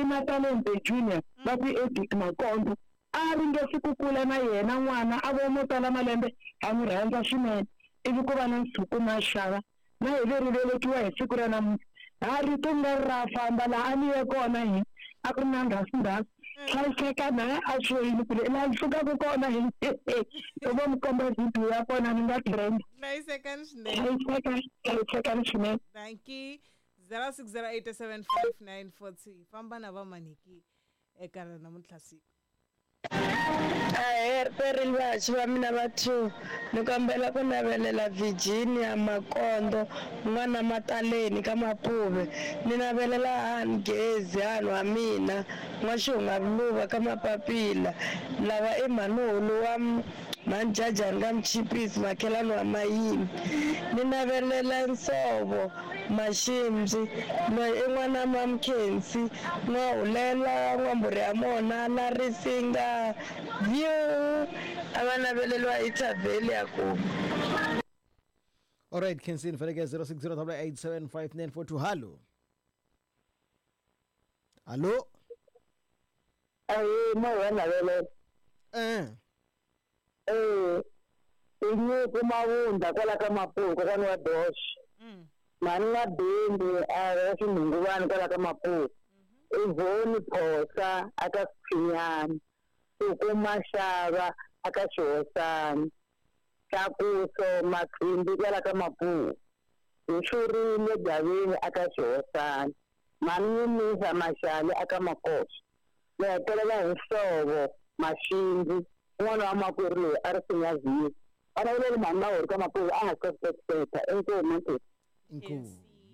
Matalente Junior va ku Edic Makondo a ri nge fikukula na yena n'wana a vo mo tala malembe a n'wi rhandza swinene ivi ku va na Nsuku Mashava na hi leri velekiwa hi siku ra namuntlha ha ri ku nga ra famba laha a ni ye kona hi a ku ri na ndhasindhasi hlayiseka na a swoyini kule laha ni fikaka kona hi vo mi komba video ya kona ni nga trend Hlayiseka swinene. hlayiseka swinene. Thank you. 06087594 famba na vamaniki eka namuntlha siku. Peril vachi va mina va 2 ni kombela ku navelela Virginia Makondo n'wana Mataleni ka Mapuve ni navelela Han Gezi hanu wa mina n'waxihunga Luva ka Mapapila lava i Manuhulu wa Manjajani ka Mchipisi makhelani wa Mayini ni navelela Nsovo Mashimzi loyi i n'wana Mamkhensi n'wahulela n'wamburi ya mona na Risinga view abanavelelwa iThaveli yakubo. All right, Kensin Ferege 0608759442. Hello. Mo navelela inye kumawunda kwala ka Mapuve kwani wa Dosh mani wa Bindi a xinhunguvani kwala ka Mapuve ivoni Phosa aka Phinyani Nsuku Mashava aka Xihosani Tlakuso Makhimbi kwala ka Mapuve Nxurile Javeni aka Xihosani mani Nyumisa Mashale aka Makosha ni hetelela hi Nsovo Mashindzi n'wana wa makwerhu loyi a ri Sinyaziwe a naveleli mani Mahori ka Mapuve a nga seketeka enkomo Inkomo.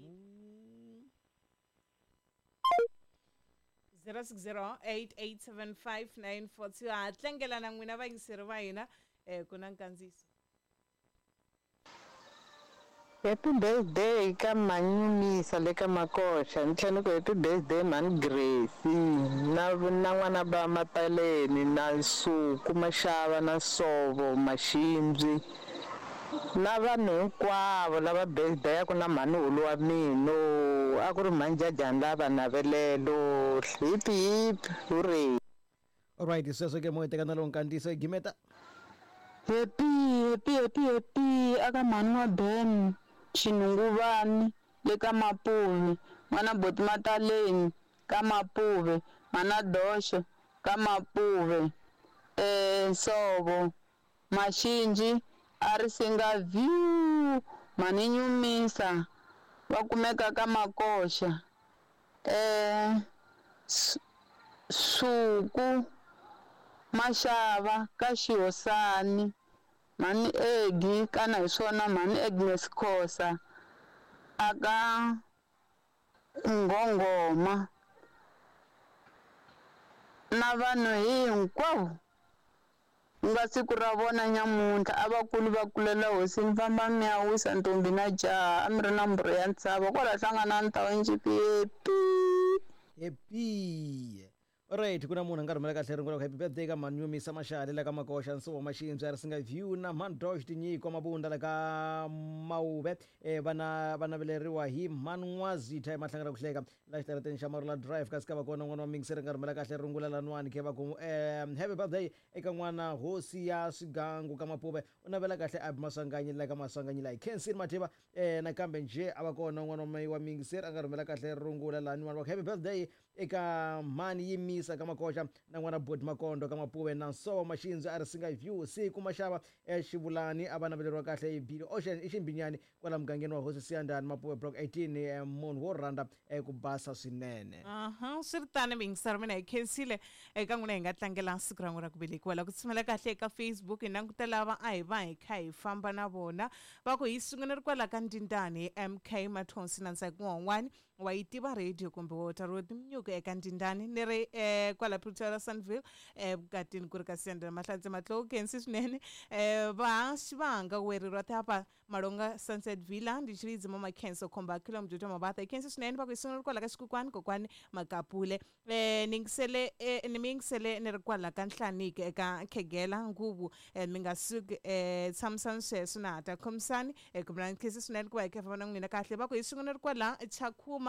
0608875942 ha tlangela na n'wina vayingiseri va hina ku na nkandziso. Happy birthday ka Manyumisa le ka Makosha ni tlhela ku happy birthday mani Grace na n'wana ba Mataleni na Nsuku Mashava na Nsovo Mashimzi na vanhu hinkwavo lava birthday yaku na Manuhulu wa mino a ku ri Manjajani lava navelelo hip hip hooray. All right, sweswo ke mo tekana lo nkandiso Gimeta. Happy aka mani wa Ben Xinhunguvani le ka Mapuve n'wana Boti Mataleni ka Mapuve mana Dosho ka Mapuve Nsovo Mashinji a Risinga view mani Nyumisa va kumeka ka Makosha Nsuku Mashava ka Xihosani mani Egi kana hi swona mani Agnes Khosa aka Ngongoma na vanhu hinkwavo nga siku ra vona nyamuntlha a vakulu va kulela hosini famba mi ya wisa ntombi na jaha a mi ri na mburo ya ntshava kwala hlanganani ta wa Njipi Happy. All right, kuna munhu nga rhumela kahle rin'wana happy birthday ka Manyumisa Mashale la ka Makosha Nsovo Mashinzi a Risinga view na Mandosh Tinyiko Mabunda la ka Maube vana veleriwa hi Man'wazitha emahlangana ku hleka la xitarateni xa Marula Drive kasi ka va kona n'wana wa Mingiseri nga rhumela kahle rungula lanwani ke va ku happy birthday eka n'wana hosi ya Swigangu ka Mapuve u navela kahle Abi Masanganyi la ka Masanganyi la hi Kensin Matiba nakambe nje a va kona n'wana wa Mingiseri a nga rhumela kahle rungula lanwani happy birthday eka Mani Yimisa ka Makosha na n'wana Boti Makondo ka Mapuve na Nsovo Mashinzi a Risinga view Siku Mashava Xivulani a va naveleriwa kahle Billy Ocean i Ximbinyani kwala mugangeni wa Hosi Siyandhani Mapuve block 18 munhu wo rhandza ku basa swinene. Swi ri tani vayingiseri mina hi khensile eka n'wina hi nga tlangela siku ra n'wina ra ku velekiwa la ku tshemela kahle eka Facebook hi languta lava a hi va hi kha hi famba na vona va ku hi sungula ri kwala ka Ndindani MK Mathonsi na Ntsaki N'wan'wani wa yi tiva radio kumbe Water Road Mnyuku eka Ndindani ni ri kwala Pretoria Sunville vukatini ku ri ka Siyandhani Mahlatse Matlowu Kensi swinene vahaxi va hanga wereriwa tapa Malonga Sunset Villa ndi xirizi mo makhenso khomba kilo mjuto mabata hi Kensi swinene va ku hi sungula ri kwala ka Xikokwani kokwani Makapule ni mingisele ni ri kwala ka Nhlanike eka Khegela Nguvu mi nga suki tshamisani sweswo na hata khomisani ku mna Kensi swinene ku va hi kha famba na n'wina kahle va ku hi sungula ri kwala Chakuma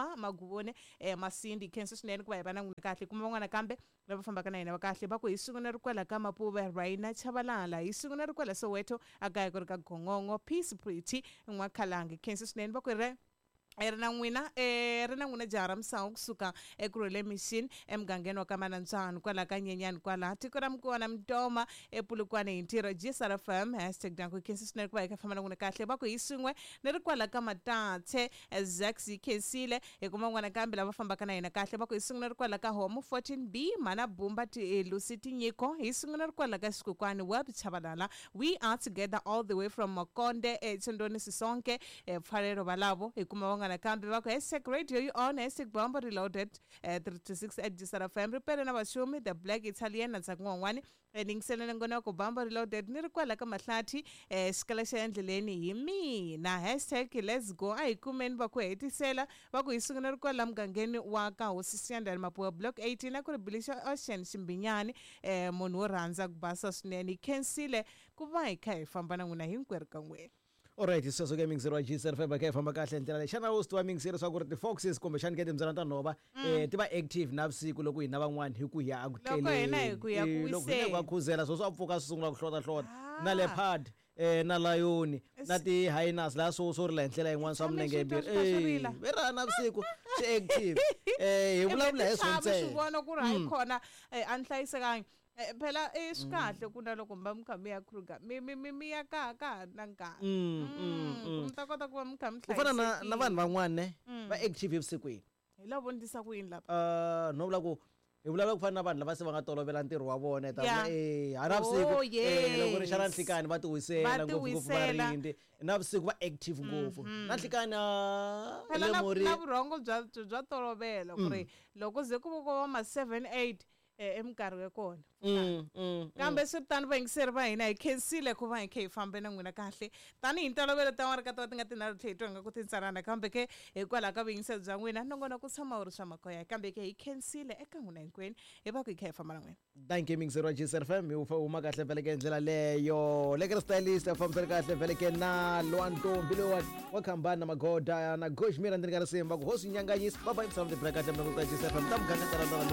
Ntoma Magubone Masindi Kansas swinene ku va hi va na n'wina kahle kuma van'wana kambe lava fambaka na hina va kahle va ku hi siku na ri kwala ka Mapuve Raina Chabalala hi siku na ri kwala Soweto a kaya ku ri ka Gongongo Peace Pretty N'wakhalangi Kansas swinene va ku ri ri na n'wina jaha ra Misawu kusuka eKurhele Mission emugangeni wa ka Manantswana kwala ka Nyenyani kwala tiko ra Mkona Mtoma ePulukwane hi ntirho GSRFM #danku Kansas swinene ku va hi ka famba na n'wina kahle va ku hi swin'we ni ri kwala ka Matatse Zaxi Khensile hi kuma n'wana kambe lava fambaka na hina kahle va ku hi swin'we ri kwala ka Homo 14B Mana Bumba Lucy Tinyiko hi swin'we ri kwala ka Xikukwane Web Chabalala we are together all the way from Makonde Tsondoni Sisonke Pfarelo Balavo hi kuma na kambe va ku #radio you on #bombo reloaded 326 at GSRFM ripere na vashumi the black Italian na tsakun'wani ningiselele ngona ku bombo reloaded ni ri kwala ka Mahlati xikala xa endleleni hi mina #let's go a hi kumeni va ku hetisela va ku hi sungula ri kwala mugangeni wa ka Hosi Siyandani Mapuve block 18 na ku ri Bilisha Ocean Ximbinyani munhu wo rhandza ku basa swinene hi khensile ku va hi kha hi famba na n'wina hinkwerhu ka n'wina. Alright, so ke mingzero wa GSRFM ba ke famba kahle ndlela le xana host wa mingzero swa ku ri ti foxes kumbe xani ke timbyana ta nhova ti va active navusiku loko hina van'wani hi ku ya ku loko hina hi ku ya ku loko hina ku khuzela so swa pfuka swi sungula ku hlota na leopard na lion na ti hyenas la so ri la ndlela yin'wana swa milenge vera navusiku swi active hi vulavula hi swo ntsena swi vona ku ri hayi khona a ni hlayisekangi phela swi kahle ku na loko mba mi kha mi ya Kruger mi ya ka na nkarhi mi ta kota ku va mi kha mi ku fana na vanhu van'wana va active evusikwini hi la vonisa ku yini lapha no vula ku hi vulavula ku fana na vanhu lava se va nga tolovela ntirho wa vona hala vusiku loko ri xana nhlikani va ti wisela ngopfungopfu varindi na vusiku va active ngopfu na nhlikani na vurhongo bya tolovela ku ri loko ze ku va ma 7-8 emkarhi wa kona kambe swi tani vayingiseri va hina hi khensile ku va hi kha hi fambe na n'wina kahle tanihi ntolovelo ta n'wana ka tona ti nga tinharhu tlhe hi twa nga ku tintsanana kambe ke hikwalaho ka vuyingiseri bya n'wina nongona ku tshama wu ri swa makoya kambe ke hi khensile eka n'wina hinkwenu hi va ku hi kha hi famba na n'wina thank you mingzero wa GSRFM hi huma kahle vele ke ndlela leyo lekere stylist fambisele kahle vele ke na Lwantombi lo wa khambani na Magoda na Goshmira ndzi nga risimba ku hosi nyanganyisi baba imsama ti black kahle mna ku GSRFM ta muganga tsala